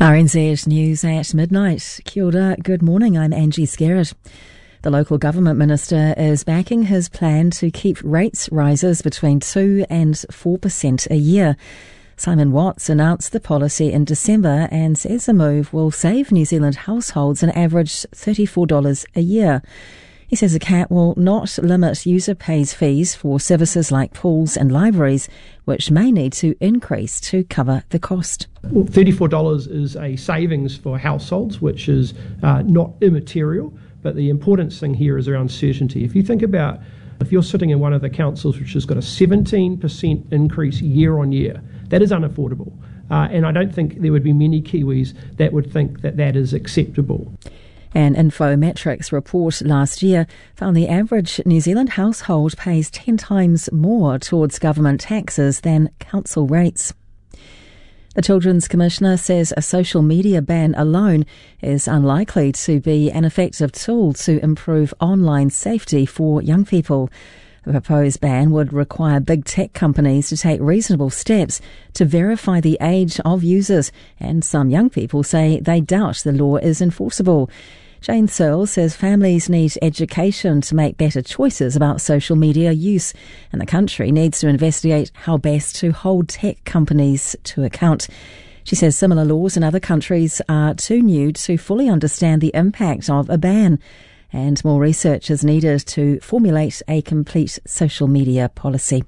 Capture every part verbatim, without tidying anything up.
R N Z News at midnight. Kia ora, good morning, I'm Angie Skerritt. The local government minister is backing his plan to keep rates rises between two and four percent a year. Simon Watts announced the policy in December and says the move will save New Zealand households an average thirty-four dollars a year. He says the cap will not limit user pays fees for services like pools and libraries, which may need to increase to cover the cost. Well, thirty-four dollars is a savings for households, which is uh, not immaterial, but the important thing here is around certainty. If you think about, if you're sitting in one of the councils which has got a seventeen percent increase year on year, that is unaffordable. Uh, and I don't think there would be many Kiwis that would think that that is acceptable. An Infometrics report last year found the average New Zealand household pays ten times more towards government taxes than council rates. The Children's Commissioner says a social media ban alone is unlikely to be an effective tool to improve online safety for young people. The proposed ban would require big tech companies to take reasonable steps to verify the age of users, and some young people say they doubt the law is enforceable. Jane Searle says families need education to make better choices about social media use, and the country needs to investigate how best to hold tech companies to account. She says similar laws in other countries are too new to fully understand the impact of a ban, and more research is needed to formulate a complete social media policy.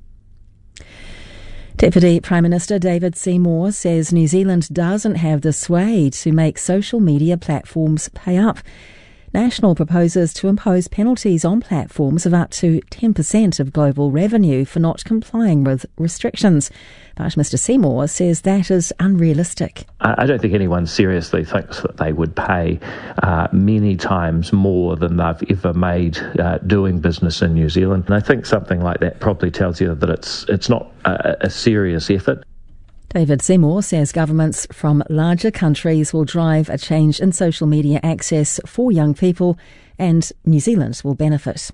Deputy Prime Minister David Seymour says New Zealand doesn't have the sway to make social media platforms pay up. National proposes to impose penalties on platforms of up to ten percent of global revenue for not complying with restrictions. But Mr Seymour says that is unrealistic. I don't think anyone seriously thinks that they would pay uh, many times more than they've ever made uh, doing business in New Zealand. And I think something like that probably tells you that it's it's not a, a serious effort. David Seymour says governments from larger countries will drive a change in social media access for young people, and New Zealand will benefit.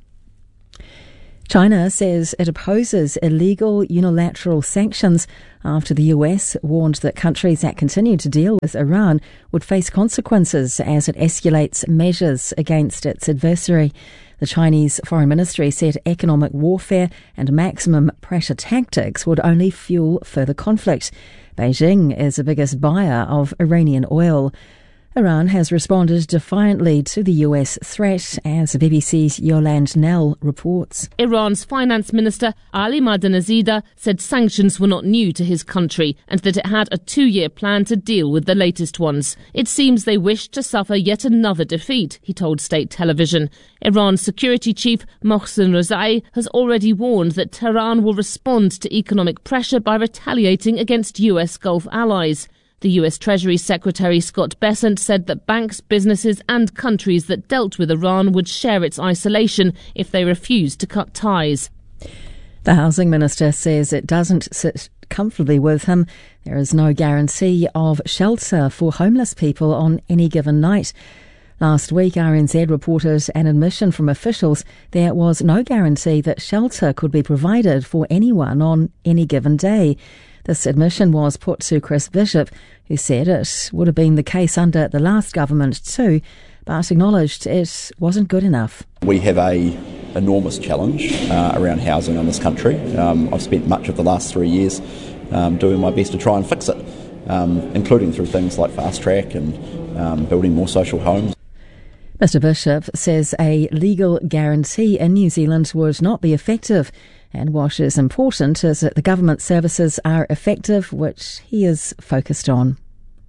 China says it opposes illegal unilateral sanctions after the U S warned that countries that continue to deal with Iran would face consequences as it escalates measures against its adversary. The Chinese Foreign Ministry said economic warfare and maximum pressure tactics would only fuel further conflict. Beijing is the biggest buyer of Iranian oil. Iran has responded defiantly to the U S threat, as B B C's Yolande Nell reports. Iran's finance minister Ali Madanazadeh said sanctions were not new to his country and that it had a two-year plan to deal with the latest ones. It seems they wished to suffer yet another defeat, he told state television. Iran's security chief Mohsen Rezai has already warned that Tehran will respond to economic pressure by retaliating against U S Gulf allies. The U S Treasury Secretary Scott Bessent said that banks, businesses and countries that dealt with Iran would share its isolation if they refused to cut ties. The Housing Minister says it doesn't sit comfortably with him. There is no guarantee of shelter for homeless people on any given night. Last week, R N Z reported an admission from officials there was no guarantee that shelter could be provided for anyone on any given day. This admission was put to Chris Bishop, who said it would have been the case under the last government too, but acknowledged it wasn't good enough. We have a enormous challenge uh, around housing in this country. Um, I've spent much of the last three years um, doing my best to try and fix it, um, including through things like Fast Track and um, building more social homes. Mr Bishop says a legal guarantee in New Zealand would not be effective, and what is important is that the government services are effective, which he is focused on.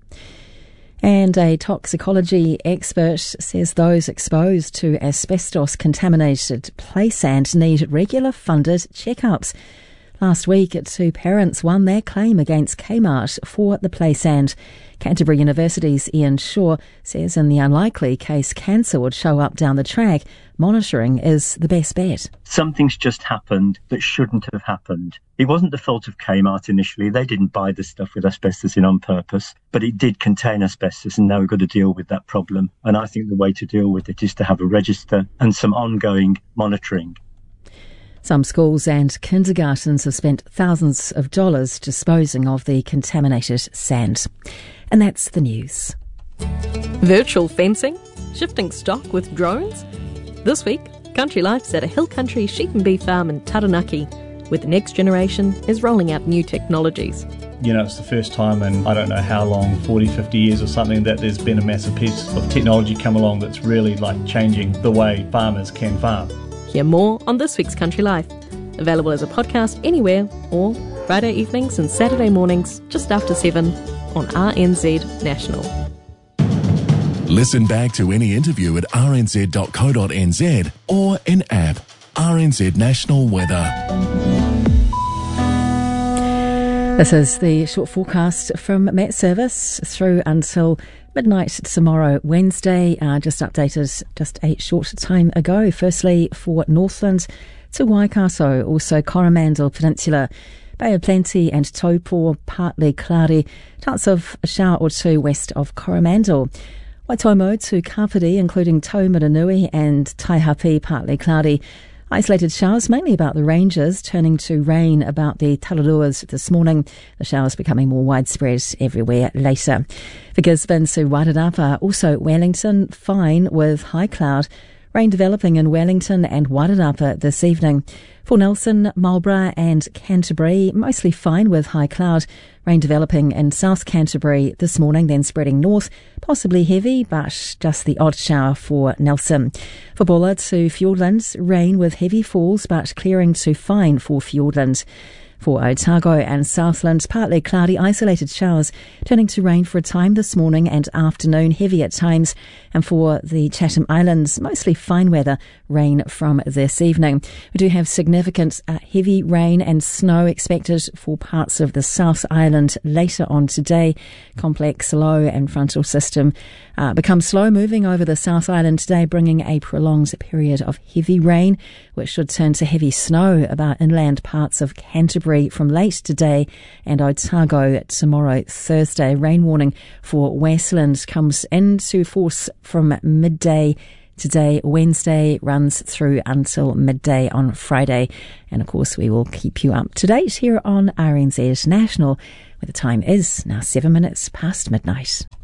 And a toxicology expert says those exposed to asbestos-contaminated play sand need regular funded checkups. Last week, two parents won their claim against Kmart for the play sand. Canterbury University's Ian Shaw says in the unlikely case cancer would show up down the track, monitoring is the best bet. Something's just happened that shouldn't have happened. It wasn't the fault of Kmart initially. They didn't buy the stuff with asbestos in on purpose, but it did contain asbestos, and now we've got to deal with that problem. And I think the way to deal with it is to have a register and some ongoing monitoring. Some schools and kindergartens have spent thousands of dollars disposing of the contaminated sand. And that's the news. Virtual fencing? Shifting stock with drones? This week, Country Life's at a hill country sheep and beef farm in Taranaki, where the next generation is rolling out new technologies. You know, it's the first time in I don't know how long, forty, fifty years or something, that there's been a massive piece of technology come along that's really like changing the way farmers can farm. Hear more on this week's Country Life, available as a podcast anywhere or Friday evenings and Saturday mornings just after seven on R N Z National. Listen back to any interview at r n z dot co dot n z or in app R N Z National Weather. This is the short forecast from Met Service through until midnight tomorrow, Wednesday. Uh, just updated just a short time ago. Firstly, for Northland to Waikato, also Coromandel Peninsula, Bay of Plenty and Taupo, partly cloudy. Chance of a shower or two west of Coromandel. Waitomo to Kapiti, including Taumaranui and Taihape, partly cloudy. Isolated showers, mainly about the ranges, turning to rain about the Tararuas this morning. The showers becoming more widespread everywhere later. For Gisborne to Wairarapa, also Wellington, fine with high cloud. Rain developing in Wellington and Wairarapa this evening. For Nelson, Marlborough and Canterbury, mostly fine with high cloud. Rain developing in South Canterbury this morning, then spreading north, possibly heavy, but just the odd shower for Nelson. For Bulla to Fiordland, rain with heavy falls, but clearing to fine for Fiordland. For Otago and Southland, partly cloudy, isolated showers, turning to rain for a time this morning and afternoon, heavy at times. And for the Chatham Islands, mostly fine weather, rain from this evening. We do have significant uh, heavy rain and snow expected for parts of the South Island later on today. Complex low and frontal system uh, becomes slow moving over the South Island today, bringing a prolonged period of heavy rain, which should turn to heavy snow about inland parts of Canterbury from late today and Otago tomorrow, Thursday. Rain warning for Westland comes into force from midday today, Wednesday, runs through until midday on Friday. And of course, we will keep you up to date here on R N Z National, where the time is now seven minutes past midnight.